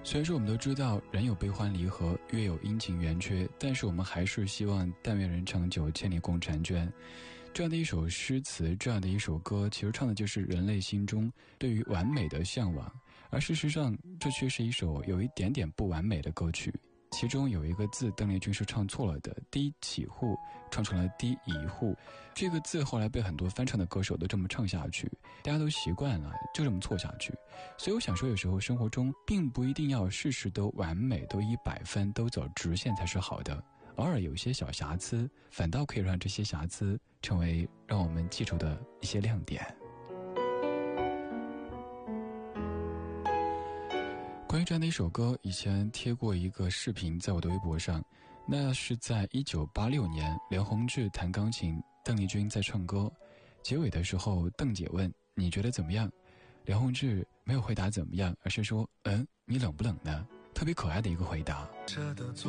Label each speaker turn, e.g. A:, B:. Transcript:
A: 虽然说我们都知道人有悲欢离合，月有阴晴圆缺，但是我们还是希望但愿人长久，千里共婵娟。这样的一首诗词，这样的一首歌，其实唱的就是人类心中对于完美的向往，而事实上这却是一首有一点点不完美的歌曲。其中有一个字邓丽君是唱错了的，低起户唱成了低一户，这个字后来被很多翻唱的歌手都这么唱下去，大家都习惯了就这么错下去。所以我想说，有时候生活中并不一定要事事都完美，都100分，都走直线才是好的，偶尔有一些小瑕疵，反倒可以让这些瑕疵成为让我们记住的一些亮点。关于这样的一首歌，以前贴过一个视频在我的微博上，那是在1986年梁鸿志弹钢琴，邓丽君在唱歌，结尾的时候邓姐问你觉得怎么样，梁鸿志没有回答怎么样，而是说你冷不冷呢，特别可爱的一个回答。